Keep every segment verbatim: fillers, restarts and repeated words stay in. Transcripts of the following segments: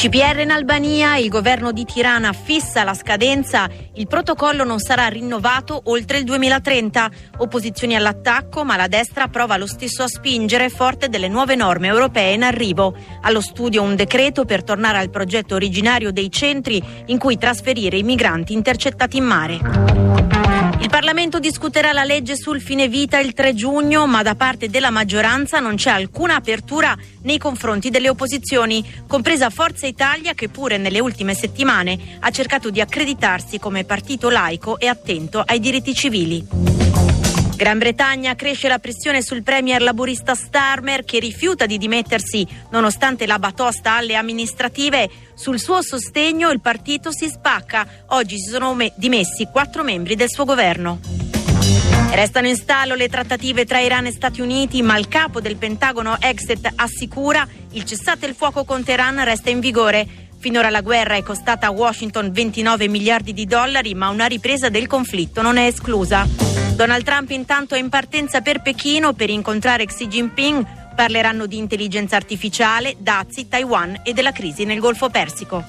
C P R in Albania, il governo di Tirana fissa la scadenza, il protocollo non sarà rinnovato oltre il duemilatrenta. Opposizioni all'attacco, ma la destra prova lo stesso a spingere forte delle nuove norme europee in arrivo. Allo studio un decreto per tornare al progetto originario dei centri in cui trasferire i migranti intercettati in mare. Il Parlamento discuterà la legge sul fine vita il tre giugno, ma da parte della maggioranza non c'è alcuna apertura nei confronti delle opposizioni, compresa Forza Italia, che pure nelle ultime settimane ha cercato di accreditarsi come partito laico e attento ai diritti civili. Gran Bretagna, cresce la pressione sul premier laburista Starmer, che rifiuta di dimettersi nonostante la batosta alle amministrative. Sul suo sostegno il partito si spacca. Oggi si sono dimessi quattro membri del suo governo. Restano in stallo le trattative tra Iran e Stati Uniti, ma il capo del Pentagono Exet assicura il cessate il fuoco con Teheran resta in vigore. Finora la guerra è costata a Washington ventinove miliardi di dollari, ma una ripresa del conflitto non è esclusa. Donald Trump intanto è in partenza per Pechino per incontrare Xi Jinping. Parleranno di intelligenza artificiale, dazi, Taiwan e della crisi nel Golfo Persico.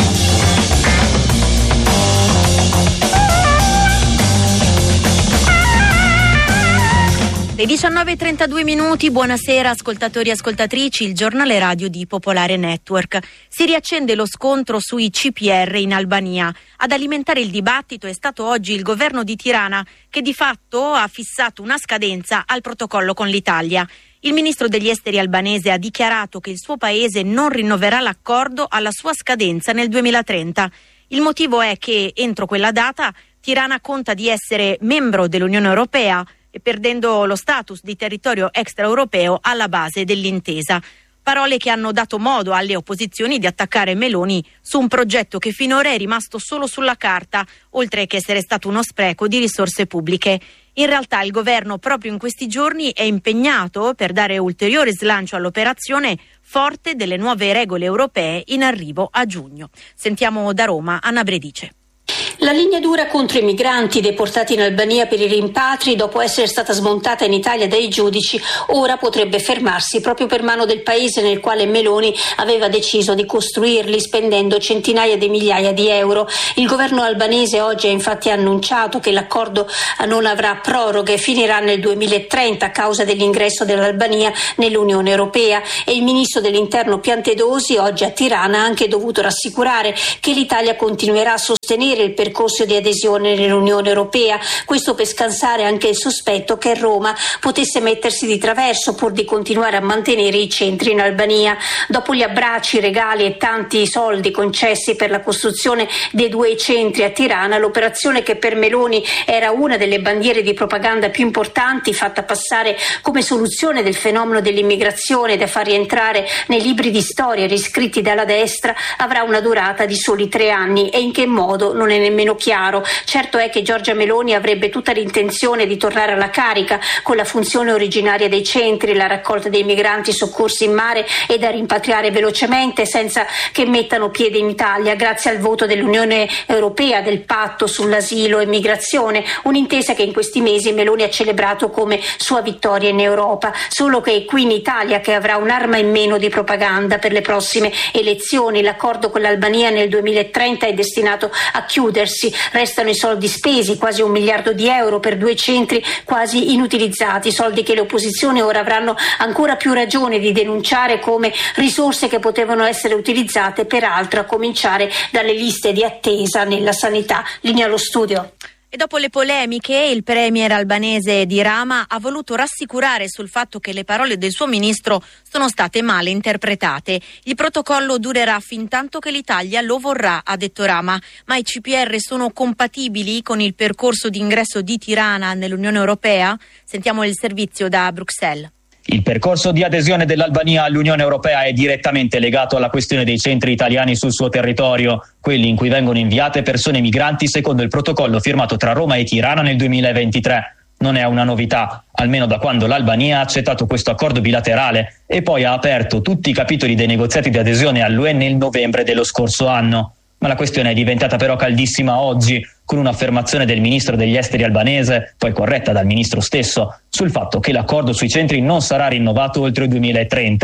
Le diciannove e trentadue minuti, buonasera ascoltatori e ascoltatrici, il giornale radio di Popolare Network. Si riaccende lo scontro sui C P R in Albania. Ad alimentare il dibattito è stato oggi il governo di Tirana, che di fatto ha fissato una scadenza al protocollo con l'Italia. Il ministro degli esteri albanese ha dichiarato che il suo paese non rinnoverà l'accordo alla sua scadenza nel duemilatrenta. Il motivo è che entro quella data Tirana conta di essere membro dell'Unione Europea e perdendo lo status di territorio extraeuropeo alla base dell'intesa. Parole che hanno dato modo alle opposizioni di attaccare Meloni su un progetto che finora è rimasto solo sulla carta, oltre che essere stato uno spreco di risorse pubbliche. In realtà il governo proprio in questi giorni è impegnato per dare ulteriore slancio all'operazione, forte delle nuove regole europee in arrivo a giugno. Sentiamo da Roma Anna Bredice. La linea dura contro i migranti deportati in Albania per i rimpatri, dopo essere stata smontata in Italia dai giudici, ora potrebbe fermarsi proprio per mano del paese nel quale Meloni aveva deciso di costruirli spendendo centinaia di migliaia di euro. Il governo albanese oggi ha infatti annunciato che l'accordo non avrà proroghe, finirà nel duemilatrenta a causa dell'ingresso dell'Albania nell'Unione Europea, e il ministro dell'Interno Piantedosi oggi a Tirana ha anche dovuto rassicurare che l'Italia continuerà a sostenere il percorso di adesione nell'Unione Europea, questo per scansare anche il sospetto che Roma potesse mettersi di traverso pur di continuare a mantenere i centri in Albania. Dopo gli abbracci, regali e tanti soldi concessi per la costruzione dei due centri a Tirana, l'operazione che per Meloni era una delle bandiere di propaganda più importanti, fatta passare come soluzione del fenomeno dell'immigrazione da far rientrare nei libri di storia riscritti dalla destra, avrà una durata di soli tre anni e in che modo non è nemmeno chiaro. Certo è che Giorgia Meloni avrebbe tutta l'intenzione di tornare alla carica con la funzione originaria dei centri, la raccolta dei migranti soccorsi in mare e da rimpatriare velocemente senza che mettano piede in Italia, grazie al voto dell'Unione Europea del patto sull'asilo e migrazione, un'intesa che in questi mesi Meloni ha celebrato come sua vittoria in Europa. Solo che è qui in Italia che avrà un'arma in meno di propaganda per le prossime elezioni. L'accordo con l'Albania nel duemilatrenta è destinato a chiudersi, restano i soldi spesi, quasi un miliardo di euro per due centri quasi inutilizzati, soldi che le opposizioni ora avranno ancora più ragione di denunciare come risorse che potevano essere utilizzate peraltro a cominciare dalle liste di attesa nella sanità. Linea allo studio. E dopo le polemiche, il premier albanese di Rama ha voluto rassicurare sul fatto che le parole del suo ministro sono state male interpretate. Il protocollo durerà fin tanto che l'Italia lo vorrà, ha detto Rama, ma i C P R sono compatibili con il percorso di ingresso di Tirana nell'Unione Europea? Sentiamo il servizio da Bruxelles. Il percorso di adesione dell'Albania all'Unione Europea è direttamente legato alla questione dei centri italiani sul suo territorio, quelli in cui vengono inviate persone migranti secondo il protocollo firmato tra Roma e Tirana nel duemilaventitré. Non è una novità, almeno da quando l'Albania ha accettato questo accordo bilaterale e poi ha aperto tutti i capitoli dei negoziati di adesione all'U E nel novembre dello scorso anno. Ma la questione è diventata però caldissima oggi, con un'affermazione del ministro degli esteri albanese, poi corretta dal ministro stesso, sul fatto che l'accordo sui centri non sarà rinnovato oltre il duemilatrenta.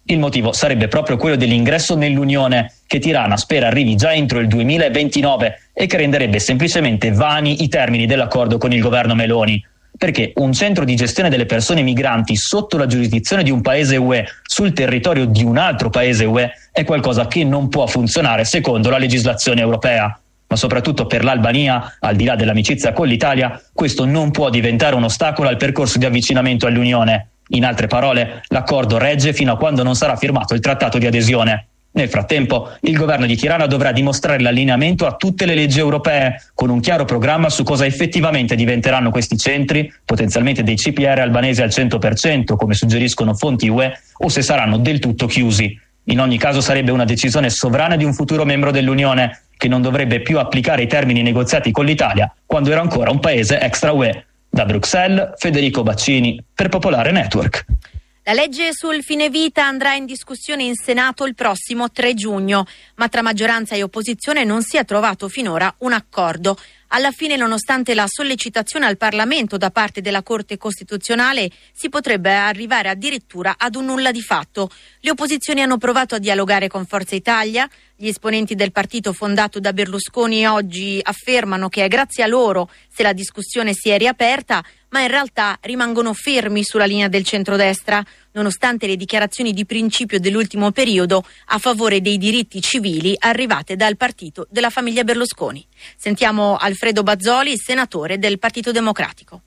Il motivo sarebbe proprio quello dell'ingresso nell'Unione, che Tirana spera arrivi già entro il duemilaventinove e che renderebbe semplicemente vani i termini dell'accordo con il governo Meloni. Perché un centro di gestione delle persone migranti sotto la giurisdizione di un paese U E sul territorio di un altro paese U E è qualcosa che non può funzionare secondo la legislazione europea. Ma soprattutto per l'Albania, al di là dell'amicizia con l'Italia, questo non può diventare un ostacolo al percorso di avvicinamento all'Unione. In altre parole, l'accordo regge fino a quando non sarà firmato il trattato di adesione. Nel frattempo, il governo di Tirana dovrà dimostrare l'allineamento a tutte le leggi europee, con un chiaro programma su cosa effettivamente diventeranno questi centri, potenzialmente dei C P R albanesi al cento per cento, come suggeriscono fonti U E, o se saranno del tutto chiusi. In ogni caso sarebbe una decisione sovrana di un futuro membro dell'Unione, che non dovrebbe più applicare i termini negoziati con l'Italia quando era ancora un paese extra U E. Da Bruxelles, Federico Baccini, per Popolare Network. La legge sul fine vita andrà in discussione in Senato il prossimo tre giugno, ma tra maggioranza e opposizione non si è trovato finora un accordo. Alla fine, nonostante la sollecitazione al Parlamento da parte della Corte Costituzionale, si potrebbe arrivare addirittura ad un nulla di fatto. Le opposizioni hanno provato a dialogare con Forza Italia. Gli esponenti del partito fondato da Berlusconi oggi affermano che è grazie a loro se la discussione si è riaperta, ma in realtà rimangono fermi sulla linea del centrodestra, nonostante le dichiarazioni di principio dell'ultimo periodo a favore dei diritti civili arrivate dal partito della famiglia Berlusconi. Sentiamo Alfredo Bazzoli, senatore del Partito Democratico.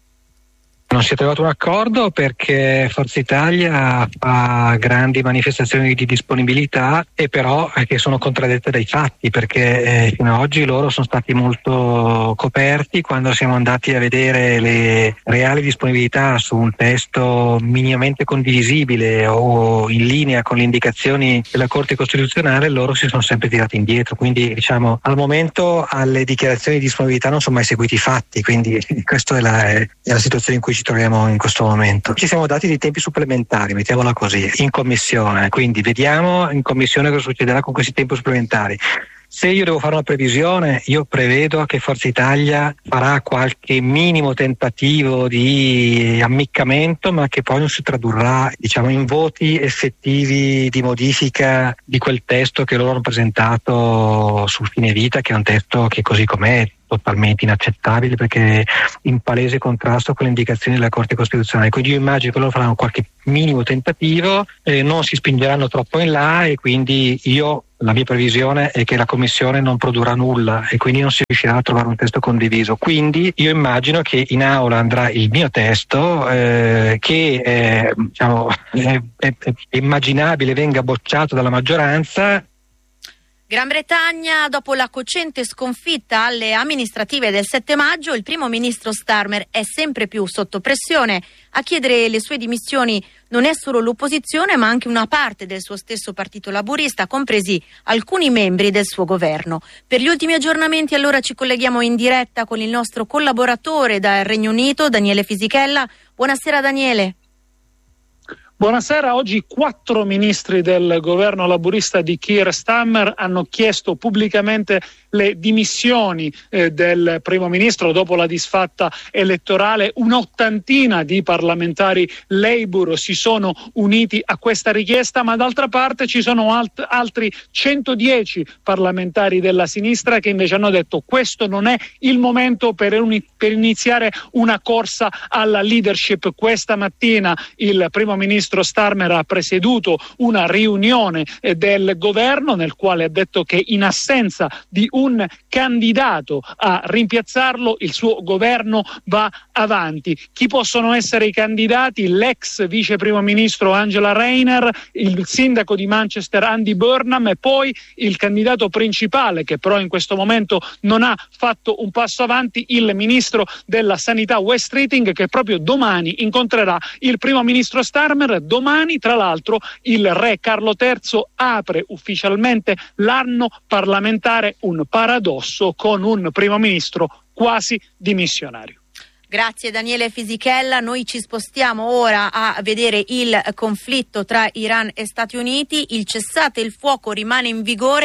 Non si è trovato un accordo perché Forza Italia fa grandi manifestazioni di disponibilità e però che sono contraddette dai fatti, perché eh, fino ad oggi loro sono stati molto coperti quando siamo andati a vedere le reali disponibilità su un testo minimamente condivisibile o in linea con le indicazioni della Corte Costituzionale. Loro si sono sempre tirati indietro, quindi diciamo al momento alle dichiarazioni di disponibilità non sono mai seguiti i fatti, quindi questa è la, è la situazione in cui ci troviamo in questo momento. Ci siamo dati dei tempi supplementari, mettiamola così, in commissione, quindi vediamo in commissione cosa succederà con questi tempi supplementari. Se io devo fare una previsione, io prevedo che Forza Italia farà qualche minimo tentativo di ammiccamento, ma che poi non si tradurrà, diciamo, in voti effettivi di modifica di quel testo che loro hanno presentato sul fine vita, che è un testo che così com'è totalmente inaccettabile perché in palese contrasto con le indicazioni della Corte Costituzionale. Quindi io immagino che loro faranno qualche minimo tentativo, eh, non si spingeranno troppo in là e quindi io la mia previsione è che la Commissione non produrrà nulla e quindi non si riuscirà a trovare un testo condiviso. Quindi io immagino che in aula andrà il mio testo eh, che eh, diciamo, è, è, è immaginabile venga bocciato dalla maggioranza. Gran Bretagna, dopo la cocente sconfitta alle amministrative del sette maggio, il primo ministro Starmer è sempre più sotto pressione. A chiedere le sue dimissioni non è solo l'opposizione, ma anche una parte del suo stesso partito laburista, compresi alcuni membri del suo governo. Per gli ultimi aggiornamenti allora ci colleghiamo in diretta con il nostro collaboratore dal Regno Unito, Daniele Fisichella. Buonasera Daniele. Buonasera, oggi quattro ministri del governo laburista di Keir Starmer hanno chiesto pubblicamente le dimissioni eh, del primo ministro dopo la disfatta elettorale. Un'ottantina di parlamentari Labour si sono uniti a questa richiesta, ma d'altra parte ci sono alt- altri centodieci parlamentari della sinistra che invece hanno detto questo non è il momento per, uni- per iniziare una corsa alla leadership. Questa mattina il primo ministro Starmer ha presieduto una riunione eh, del governo nel quale ha detto che in assenza di un candidato a rimpiazzarlo il suo governo va avanti. Chi possono essere i candidati? L'ex vice primo ministro Angela Rayner, il sindaco di Manchester Andy Burnham e poi il candidato principale che però in questo momento non ha fatto un passo avanti, il ministro della sanità Wes Streeting, che proprio domani incontrerà il primo ministro Starmer. Domani, tra l'altro, il re Carlo terzo apre ufficialmente l'anno parlamentare, un paradosso con un primo ministro quasi dimissionario. Grazie Daniele Fisichella, noi ci spostiamo ora a vedere il conflitto tra Iran e Stati Uniti. Il cessate il fuoco rimane in vigore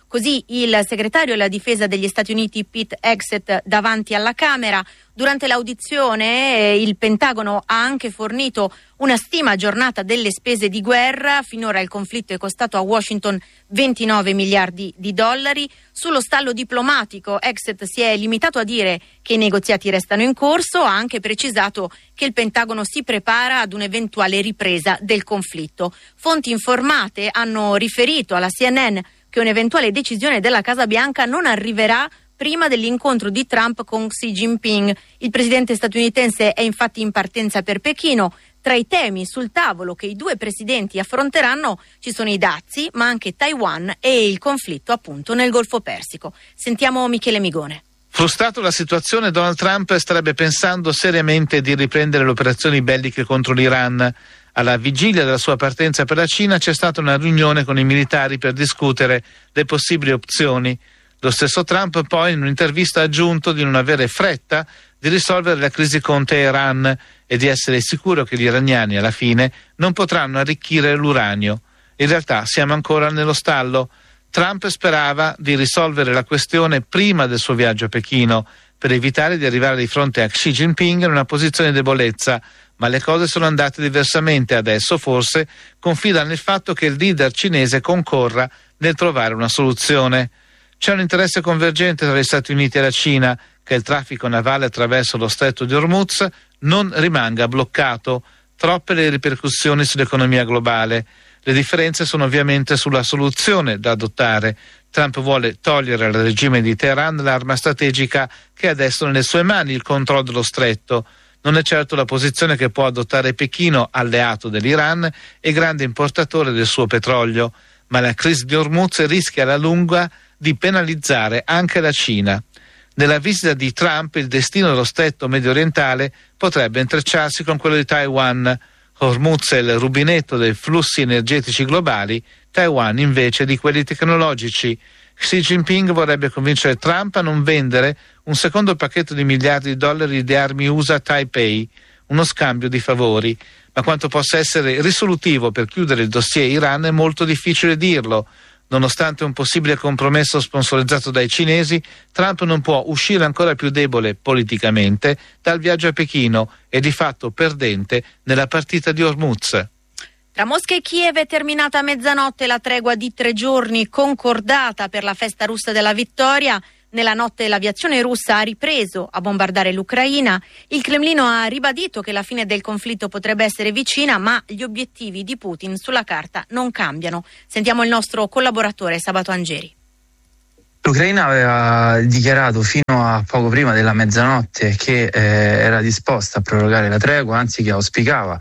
Così il segretario della difesa degli Stati Uniti Pete Hegseth davanti alla Camera. Durante l'audizione eh, il Pentagono ha anche fornito una stima aggiornata delle spese di guerra. Finora il conflitto è costato a Washington ventinove miliardi di dollari. Sullo stallo diplomatico Hegseth si è limitato a dire che i negoziati restano in corso, ha anche precisato che il Pentagono si prepara ad un'eventuale ripresa del conflitto. Fonti informate hanno riferito alla C N N che un'eventuale decisione della Casa Bianca non arriverà prima dell'incontro di Trump con Xi Jinping. Il presidente statunitense è infatti in partenza per Pechino. Tra i temi sul tavolo che i due presidenti affronteranno ci sono i dazi, ma anche Taiwan e il conflitto appunto nel Golfo Persico. Sentiamo Michele Migone. Frustrato la situazione, Donald Trump starebbe pensando seriamente di riprendere le operazioni belliche contro l'Iran. Alla vigilia della sua partenza per la Cina c'è stata una riunione con i militari per discutere le possibili opzioni. Lo stesso Trump poi in un'intervista ha aggiunto di non avere fretta di risolvere la crisi con Teheran e di essere sicuro che gli iraniani alla fine non potranno arricchire l'uranio. In realtà siamo ancora nello stallo. Trump sperava di risolvere la questione prima del suo viaggio a Pechino per evitare di arrivare di fronte a Xi Jinping in una posizione di debolezza, ma le cose sono andate diversamente. Adesso forse confida nel fatto che il leader cinese concorra nel trovare una soluzione. C'è un interesse convergente tra gli Stati Uniti e la Cina che il traffico navale attraverso lo stretto di Hormuz non rimanga bloccato. Troppe le ripercussioni sull'economia globale. Le differenze sono ovviamente sulla soluzione da adottare. Trump vuole togliere al regime di Teheran l'arma strategica che adesso è nelle sue mani, il controllo dello stretto. Non è certo la posizione che può adottare Pechino, alleato dell'Iran e grande importatore del suo petrolio, ma la crisi di Hormuz rischia alla lunga di penalizzare anche la Cina. Nella visita di Trump il destino dello stretto medio orientale potrebbe intrecciarsi con quello di Taiwan. Hormuz è il rubinetto dei flussi energetici globali, Taiwan invece di quelli tecnologici. Xi Jinping vorrebbe convincere Trump a non vendere un secondo pacchetto di miliardi di dollari di armi U S A a Taipei, uno scambio di favori. Ma quanto possa essere risolutivo per chiudere il dossier Iran è molto difficile dirlo. Nonostante un possibile compromesso sponsorizzato dai cinesi, Trump non può uscire ancora più debole politicamente dal viaggio a Pechino e di fatto perdente nella partita di Hormuz. Tra Mosca e Kiev è terminata a mezzanotte la tregua di tre giorni concordata per la festa russa della vittoria. Nella notte l'aviazione russa ha ripreso a bombardare l'Ucraina. Il Cremlino ha ribadito che la fine del conflitto potrebbe essere vicina, ma gli obiettivi di Putin sulla carta non cambiano. Sentiamo il nostro collaboratore Sabato Angeri. L'Ucraina aveva dichiarato fino a poco prima della mezzanotte che eh, era disposta a prorogare la tregua, anzi che auspicava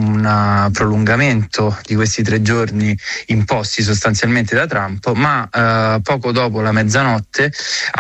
un prolungamento di questi tre giorni imposti sostanzialmente da Trump, ma eh, poco dopo la mezzanotte,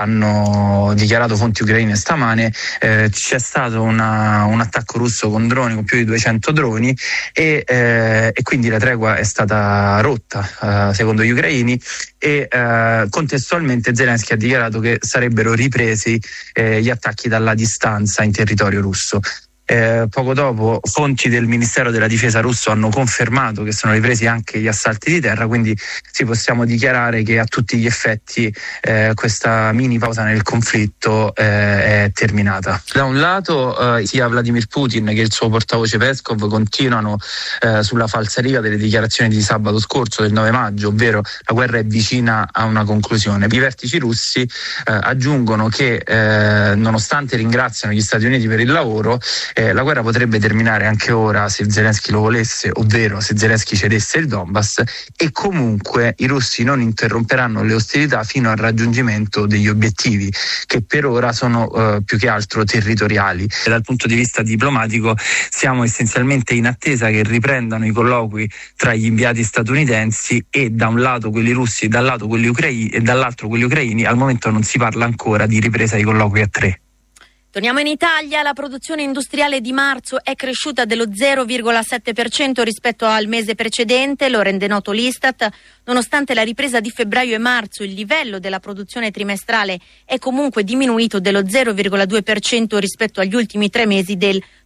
hanno dichiarato fonti ucraine stamane, eh, c'è stato una, un attacco russo con droni, con più di duecento droni e, eh, e quindi la tregua è stata rotta eh, secondo gli ucraini e eh, contestualmente Zelensky ha dichiarato che sarebbero ripresi eh, gli attacchi dalla distanza in territorio russo. Eh, poco dopo fonti del Ministero della Difesa russo hanno confermato che sono ripresi anche gli assalti di terra, quindi sì, possiamo dichiarare che a tutti gli effetti eh, questa mini pausa nel conflitto eh, è terminata. Da un lato eh, sia Vladimir Putin che il suo portavoce Peskov continuano eh, sulla falsariga delle dichiarazioni di sabato scorso del nove maggio, ovvero la guerra è vicina a una conclusione. I vertici russi eh, aggiungono che eh, nonostante ringraziano gli Stati Uniti per il lavoro, Eh, la guerra potrebbe terminare anche ora se Zelensky lo volesse, ovvero se Zelensky cedesse il Donbass, e comunque i russi non interromperanno le ostilità fino al raggiungimento degli obiettivi che per ora sono eh, più che altro territoriali. E dal punto di vista diplomatico siamo essenzialmente in attesa che riprendano i colloqui tra gli inviati statunitensi e da un lato quelli russi e dal lato quelli ucraini e dall'altro quelli ucraini. Al momento non si parla ancora di ripresa dei colloqui a tre. Torniamo in Italia, la produzione industriale di marzo è cresciuta dello zero virgola sette per cento rispetto al mese precedente, lo rende noto l'Istat. Nonostante la ripresa di febbraio e marzo, il livello della produzione trimestrale è comunque diminuito dello zero virgola due per cento rispetto agli ultimi tre mesi del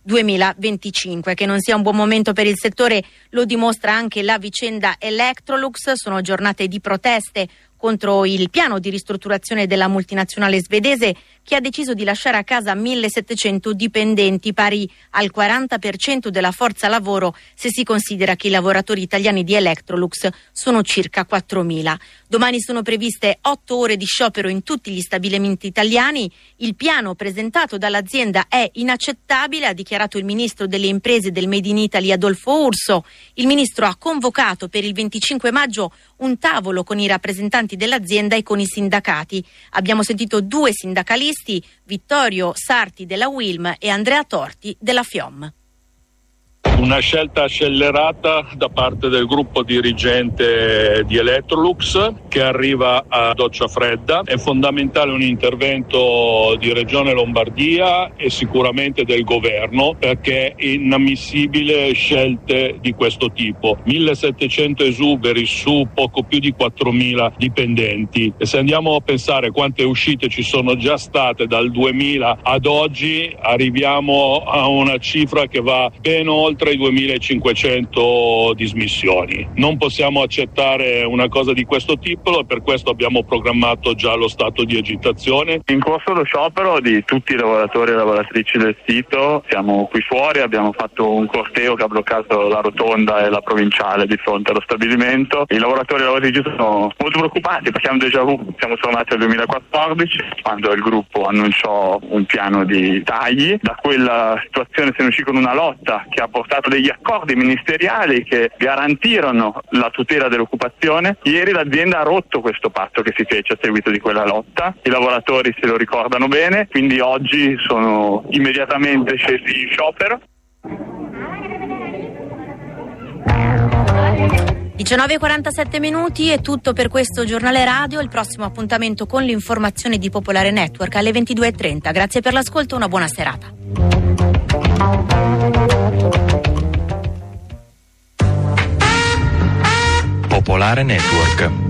duemilaventicinque. Che non sia un buon momento per il settore lo dimostra anche la vicenda Electrolux. Sono giornate di proteste contro il piano di ristrutturazione della multinazionale svedese, che ha deciso di lasciare a casa millesettecento dipendenti, pari al quaranta per cento della forza lavoro, se si considera che i lavoratori italiani di Electrolux sono circa quattromila. Domani sono previste otto ore di sciopero in tutti gli stabilimenti italiani. Il piano presentato dall'azienda è inaccettabile, ha dichiarato il ministro delle imprese del Made in Italy Adolfo Urso. Il ministro ha convocato per il venticinque maggio un tavolo con i rappresentanti dell'azienda e con i sindacati. Abbiamo sentito due sindacalisti, Vittorio Sarti della Wilm e Andrea Torti della FIOM. Una scelta scellerata da parte del gruppo dirigente di Electrolux, che arriva a doccia fredda. È fondamentale un intervento di Regione Lombardia e sicuramente del governo, perché è inammissibile scelte di questo tipo. millesettecento esuberi su poco più di quattromila dipendenti, e se andiamo a pensare quante uscite ci sono già state dal duemila ad oggi, arriviamo a una cifra che va ben oltre i duemilacinquecento dismissioni. Non possiamo accettare una cosa di questo tipo e per questo abbiamo programmato già lo stato di agitazione. In corso lo sciopero di tutti i lavoratori e lavoratrici del sito. Siamo qui fuori, abbiamo fatto un corteo che ha bloccato la rotonda e la provinciale di fronte allo stabilimento. I lavoratori e le lavoratrici sono molto preoccupati perché hanno déjà vu. Siamo tornati al duemilaquattordici, quando il gruppo annunciò un piano di tagli. Da quella situazione se ne uscì con una lotta che ha portato degli accordi ministeriali che garantirono la tutela dell'occupazione. Ieri l'azienda ha rotto questo patto che si fece a seguito di quella lotta. I lavoratori se lo ricordano bene, quindi oggi sono immediatamente scesi in sciopero. diciannove e quarantasette minuti è tutto per questo giornale radio. Il prossimo appuntamento con l'informazione di Popolare Network alle ventidue e trenta. Grazie per l'ascolto, una buona serata. Popolare Network.